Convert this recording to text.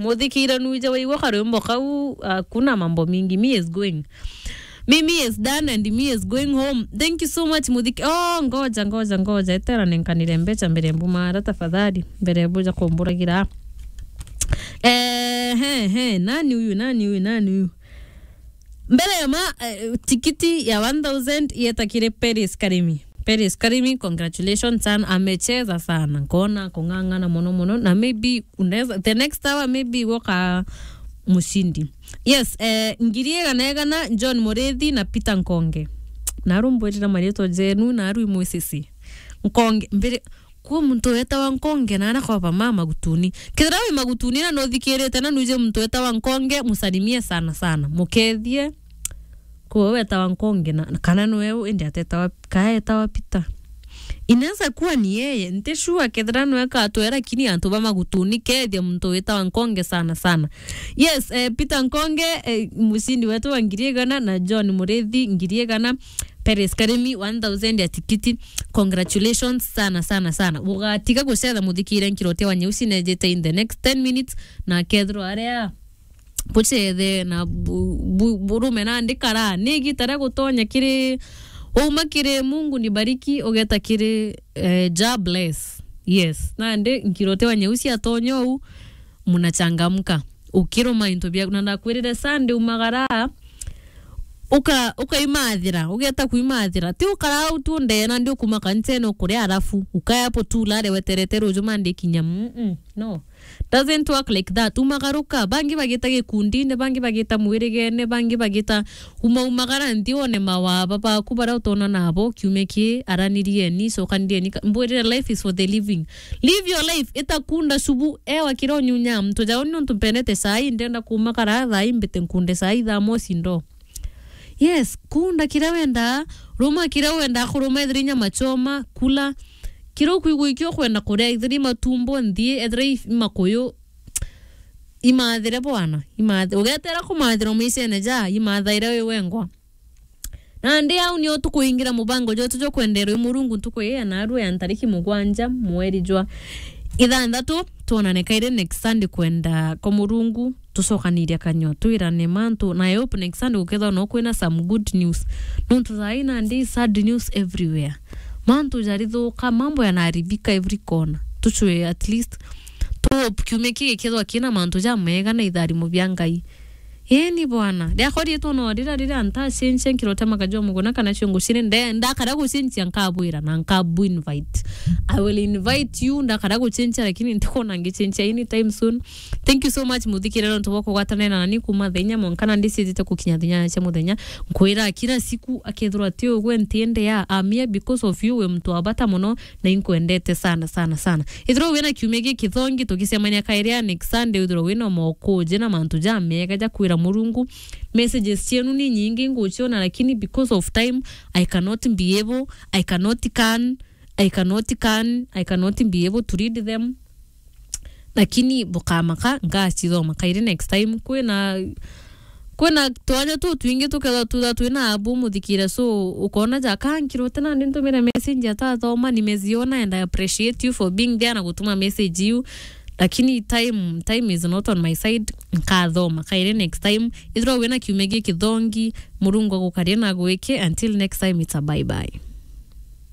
muthikira nuja waigwa karwimbo kau kuna mambo mingi me is going Mimi is done and me is going home. Thank you so much Mudhiki. Oh, ngoja etera nenkanire mbecha mbere mbumara tafadhali mbere buja kumburagira. Nani huyu? Mbele ya tikiti ya 1000 yetakire Paris Karimi, congratulations sana, amecheza sana. Kona kungangana mono na maybe unaweza the next hour maybe woka mushindi. Yes, ngirie ganegana John Morethi na Peter Nkonge. Narumbwetira marieto jenu na aru imwesisi. Nkonge mbere kwa muntu weta wa Nkonge na kwa mama gutuni. Kithirawi magutuni na no thikirete na nuje muntu weta wa Nkonge musalimie sana. Mukethie kwa weta wa Nkonge na kana no wewe ndi ateta wa kaeta wa Peter. Inaweza kuwa ni yeye. Nteshua kethira no eka atwera kini antu ba magutuni kethia muntu weta wa Nkonge sana. Yes, Peter Nkonge musindi wetu wa ngiriegana na John Murethi ngiriegana Paris Karimi 1000 ya tikiti. Congratulations sana. Ugatika gucetha muthikire nkirote wa nyeusi nejete in the next 10 minutes na kethro area pucethe na burume na ndikara nigitara gutonya kiri umakire Mungu nibariki ogeta kiri ja bless. Yes, na nde nkirote wa nyeusi atonyo munachangamka ukiroma into bya kunanda kwirire sande umagara uka imathira ugeta kuimathira ti ukara utunde na ndio kumaka nteno kuri arafu ukaya hapo tu lare weteretero jumande kinya no doesn't work like that. Umagaruka bangi bagita gikundinde bangi bagita mwirigene bangi bagita umagara ndione mawa baba kubara utona nabo kiumeki aranirie ni so kandie ni mbwire life is for the living. Live your life itakunda subu ewa kironyunya mtu jaoni ntumpenete sai ndenda kumakara tha imbete nkunde sai tha mosi ndo. Yes, kunda kirawenda roma kirawenda khuruma idrinya machoma kula kiro kuigwikyo kwenda kuria idri matumbo ndie edri makoyo imathire bwana ugetera kumathira muisene ja imathaire wengwa na ndi au ni otukuingira mubango joto jo kwendero murungu ntukoye na aru ya ntariki mugwanja mweri jwa ithandatu tuonane kaire next Sunday kwenda kwa murungu tusokanire kanyo tuirane mantu na hope next Sunday uketha no kwena some good news nuntu zaina ndi sad news everywhere mantu jarithuka mambo yanaribika every corner tuchwe at least to kiumeki kethwa kina mantu ja mega na ithari mu byangai ni bwana ndia khori to no rira anta sense nkirota makajo mugona kana chungu sine ndakara gusentia nkabwira na nkabu invite. I will invite you ndakara gusentia lakini ndikona ngisentia anytime soon. Thank you so much muthikira ndo wako gwatanena na niku mathenya monkana ndisizite kukinya thinya cha muthenya nkwira kila siku akethura tio gwe ntiende ya amia because of you we mtu abata muno na inkwendete sana. Ithro wena kiumegi kithongi tukisemania kairia next Sunday ithro wena moko je na mantu ja mega ja kwira murungu messages chenu ni nyingi nguchiona lakini because of time I cannot be able to read them lakini bukamaka ngachithoma kaire next time kwena twanya tu twingi tuketha twina abu muthikira so ukona ja kankiro tena ndintumira message ata thoma nimeziona and I appreciate you for being there na gutuma message you lakini time is not on my side nkathoma kaire next time ithro wena kiumegi kithongi murungu gukaria na gwike until next time it's a bye.